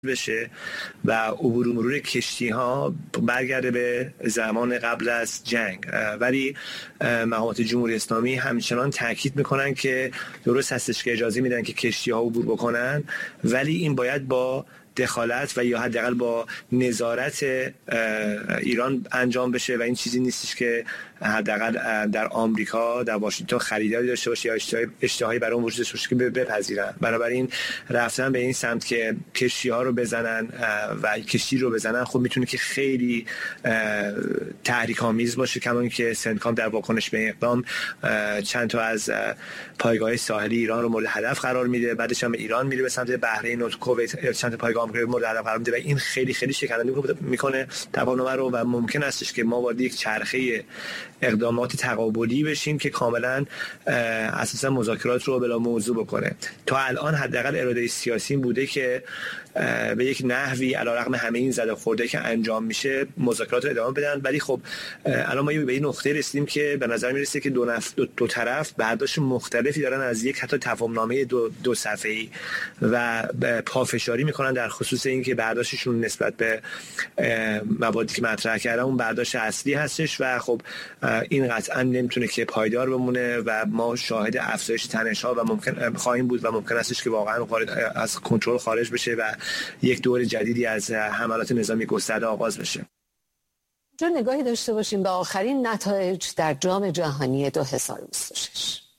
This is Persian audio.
بشه و عبور و مرور کشتی ها برگرده به زمان قبل از جنگ. ولی مقامات جمهوری اسلامی همچنان تاکید میکنن که درست هستش که اجازه میدن که کشتی ها عبور بکنن، ولی این باید با دخالت و یا حداقل با نظارت ایران انجام بشه و این چیزی نیستش که حداقل در آمریکا در واشنگتن خریداری داشته باشه یا اشتهایی برای اون وجود داشته باشه که بپذیرن. بنابراین رفتن به این سمت که کشتی ها رو بزنن و کشتی رو بزنن خب میتونه که خیلی تحریک آمیز باشه، کما اینکه سنتکام در واکنش به این اقدام چند تا از پایگاه ساحلی ایران رو مورد هدف قرار میده، بعدش هم ایران میره به سمت بحرین و کویت چند تا پایگاه مورد هدف قرار میده و این خیلی خیلی شکننده میکنه توانمه رو و ممکن استش که ما وارد یک چرخه اقدامات تقابلی بشیم که کاملا اساسا مذاکرات رو بلا موضوع بکنه. تا الان حداقل اراده سیاسی بوده که به یک نحوی علیرغم همه این زده خورده که انجام میشه مذاکرات رو ادامه بدن، ولی خب الان ما به این نقطه رسیدیم که به نظر میرسه که دو طرف برداشت مختلفی دارن از یک حتی تفاهمنامه دو صفحه‌ای و پافشاری میکنن در خصوص این که برداشتشون نسبت به مبادی که مطرح کردن اون برداشت اصلی هستش و خب این قطعا نمیتونه که پایدار بمونه و ما شاهد افزایش تنش‌ها و ممکن خواهیم بود و ممکن استش که واقعا از کنترل خارج بشه و یک دور جدیدی از حملات نظامی گسترده آغاز بشه. چون نگاهی داشته باشیم به آخرین نتایج در جام جهانی 2026.